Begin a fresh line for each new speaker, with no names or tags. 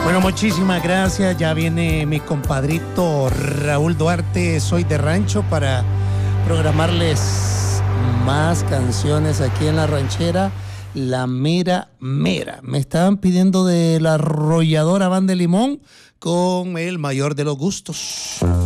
Bueno, muchísimas gracias. Ya viene mi compadrito Raúl Duarte, Soy de Rancho, para programarles más canciones aquí en La Ranchera, La Mera Mera. Me estaban pidiendo de la arrolladora Banda de Limón con El Mayor de los Gustos.